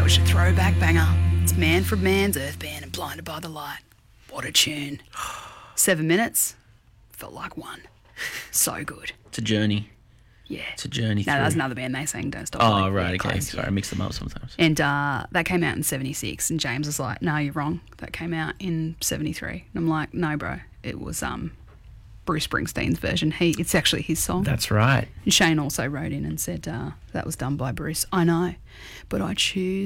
was a throwback banger. It's Manfred Mann's Earth Band and Blinded by the Light. What a tune. 7 minutes. Felt like one. So good. It's a journey. Yeah. It's a journey through. No, that's another band. They sang Don't Stop. Oh, Believing. right, Yeah, okay. close, Sorry, yeah. I mix them up sometimes. And that came out in 76, and James was like, no, you're wrong. That came out in 73. And I'm like, no, bro. It was Bruce Springsteen's version. It's actually his song. That's right. And Shane also wrote in and said that was done by Bruce. I know, but I choose